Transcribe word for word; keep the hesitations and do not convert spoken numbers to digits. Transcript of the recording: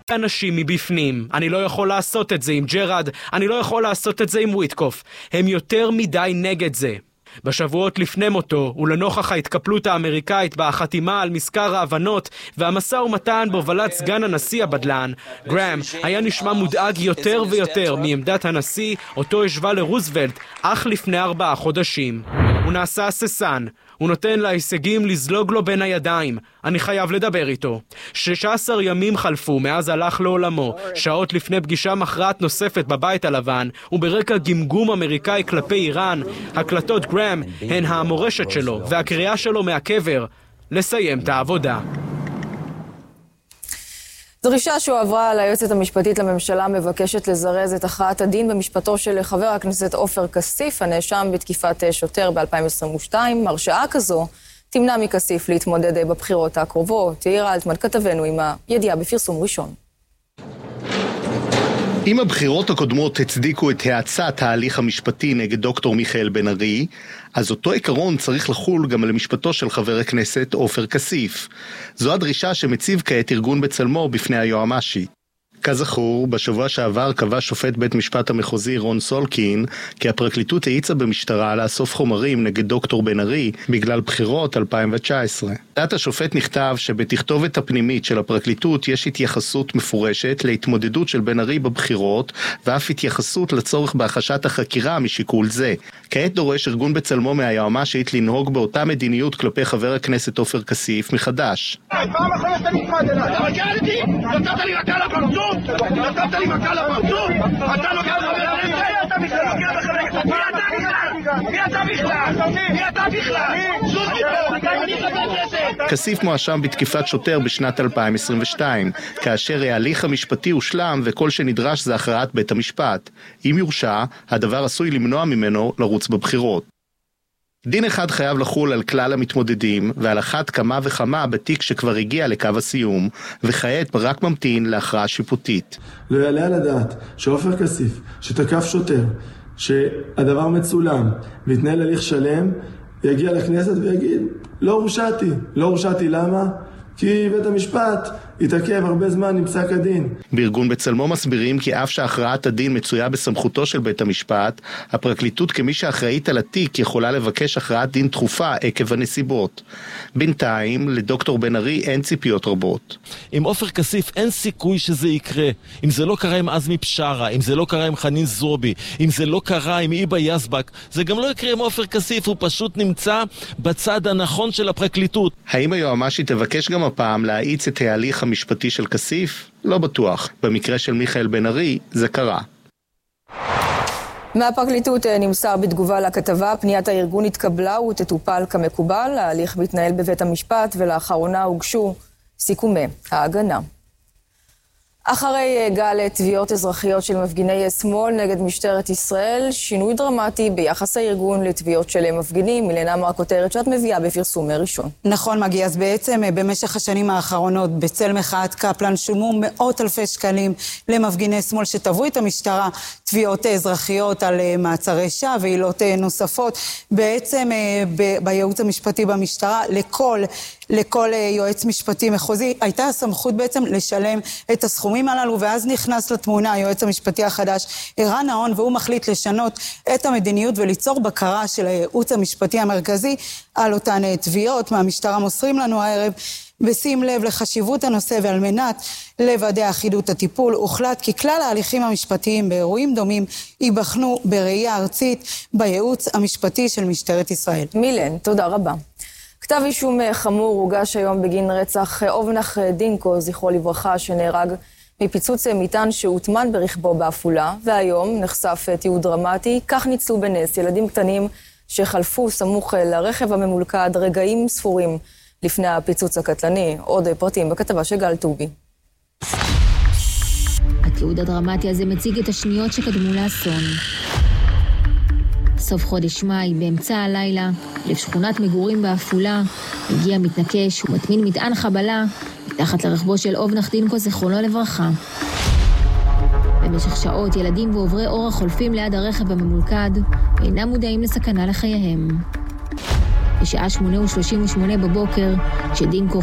אנשים מבפנים. אני לא יכול לעשות את זה עם ג'רד, אני לא יכול לעשות את זה עם וויטקוף. הם יותר מדי נגד זה. בשבועות לפני מותו, ולנוכח ההתקפלות האמריקאית בחתימה על מזכר ההבנות והמשא ומתן בהובלת סגן הנשיא הבדלן, גרם היה נשמע מודאג יותר ויותר מעמדת הנשיא, אותו השווה לרוזוולט, אך לפני ארבעה חודשים. הוא נעשה ססן, הוא נותן להישגים לזלוג לו בין הידיים. אני חייב לדבר איתו. שישה עשר ימים חלפו מאז הלך לעולמו, שעות לפני פגישה מכרעת נוספת בבית הלבן, וברקע גמגום אמריקאי כלפי איראן, הקלטות גרם הן המורשת שלו והקריאה שלו מהקבר לסיים את העבודה. דרישה שהועברה על היועצת המשפטית לממשלה מבקשת לזרז את הכרעת הדין במשפטו של חבר הכנסת עופר כסיף, הנאשם בתקיפת שוטר ב-אלפיים עשרים ושתיים. הרשעה כזו תמנע מכסיף להתמודד בבחירות הקרובות. יאיר אלטמן כתבנו עם הידיעה בפרסום ראשון. אם הבחירות הקודמות הצדיקו את האצת ההליך המשפטי נגד דוקטור מיכאל בן ארי, אז אותו עיקרון צריך לחול גם על משפטו של חבר הכנסת עופר כסיף. זו הדרישה שמציב כעת ארגון בצלמו בפני היועמ"שית. כזכור, בשבוע שעבר קבע שופט בית משפט המחוזי רון סולקין כי הפרקליטות האיצה במשטרה לאסוף חומרים נגד דוקטור בן ארי בגלל בחירות אלפיים תשע עשרה. דעת השופט נכתב שבתכתובת הפנימית של הפרקליטות יש התייחסות מפורשת להתמודדות של בן ארי בבחירות ואף התייחסות לצורך בהחשת החקירה משיקול זה. כעת דורש ארגון בצלמו מהיועמ"שית לנהוג באותה מדיניות כלפי חבר הכנסת עופר כסיף מחדש. פעם אחת אתה נתמד אליי, אתה מגיע לי, נתת לי מכה לפרצוף, נתת לי מכה לפרצוף, אתה נוגע לחבר הכנסת, אתה בכלל נוגע לחבר הכנסת, מי אתה בכלל? מי אתה בכלל? מי אתה בכלל? שוב מפה, אני חבר הכנסת. כסיף מואשם בתקיפת שוטר בשנת אלפיים עשרים ושתיים, כאשר ההליך המשפטי הושלם וכל שנדרש זה הכרעת בית המשפט. אם יורשע, הדבר עשוי למנוע ממנו לרוץ בבחירות. דין אחד חייב לחול על כלל המתמודדים, ועל אחת כמה וכמה בתיק שכבר הגיע לקו הסיום, וכעת רק ממתין להכרעה שיפוטית. לא יעלה על הדעת שעופר כסיף, שתקף שוטר, שהדבר מצולם, והתנהל הליך שלם, יגיע לכנסת ויגיד, לא הורשעתי. לא הורשעתי למה? כי בית המשפט התעכב הרבה זמן עם פסק הדין. בארגון בצלמו מסבירים כי אף שהכרעת הדין מצויה בסמכותו של בית המשפט, הפרקליטות כמי שאחראית על התיק יכולה לבקש הכרעת דין דחופה עקב הנסיבות. בינתיים, לדוקטור בן ארי אין ציפיות רבות. עם עופר כסיף אין סיכוי שזה יקרה. אם זה לא קרה עם עזמי בשארה, אם זה לא קרה עם חנין זועבי, אם זה לא קרה עם איבה יזבק, זה גם לא יקרה עם עופר כסיף, הוא פשוט נמצא בצד הנכון של הפרקליטות. האם היועמ"שית תבקש גם הפעם להאיץ את ההליך המשפטי של כסיף? לא בטוח. במקרה של מיכאל בן ארי זה קרה. מהפרקליטות נמסר בתגובה לכתבה, פניית הארגון התקבלה ותטופל כמקובל. ההליך מתנהל בבית המשפט ולאחרונה הוגשו סיכומי ההגנה. אחרי גל תביעות אזרחיות של מפגיני שמאל נגד משטרת ישראל, שינוי דרמטי ביחס הארגון לתביעות של מפגינים. מילנה מר כותרת שאת מביאה בפרסום ראשון. נכון מגיע, אז בעצם במשך השנים האחרונות בצל מחאת קפלן שולמו מאות אלפי שקלים למפגיני שמאל שתבעו את המשטרה תביעות אזרחיות על מעצרי שווא ועילות נוספות. בעצם בייעוץ המשפטי במשטרה לכל לכל יועץ משפטי מחוזי הייתה הסמכות בעצם לשלם את הסכומים הללו, ואז נכנס לתמונה היועץ המשפטי החדש ערן נהון, והוא מחליט לשנות את המדיניות וליצור בקרה של הייעוץ המשפטי המרכזי על אותן תביעות. מהמשטרה מוסרים לנו הערב, בשים לב לחשיבות הנושא ועל מנת לוודא אחידות הטיפול, הוחלט כי כלל ההליכים המשפטיים באירועים דומים ייבחנו בראייה ארצית בייעוץ המשפטי של משטרת ישראל. מילן, תודה רבה. כתב אישום חמור הוגש היום בגין רצח אובנח דינקו, זכרו לברכה, שנהרג מפיצוץ מטען שהוטמן ברכבו בעפולה, והיום נחשף תיעוד דרמטי. כך ניצלו בנס ילדים קטנים שחלפו סמוך לרכב הממולכד רגעים ספורים לפני הפיצוץ הקטלני. עוד פרטים בכתבה של גל טובי. התיעוד הדרמטי הזה מציג את השניות שקדמו לאסון. סוף חודש מאי, באמצע הלילה, לשכונת מגורים בעפולה, הגיע מתנקש ומטמין מטען חבלה מתחת לרכבו של אובנח דינקו, זכרונו לברכה. במשך שעות ילדים ועוברי אורח חולפים ליד הרכב הממולכד ואינם מודעים לסכנה לחייהם. בשעה שמונה ושלושים ושמונה בבוקר, כשדינקו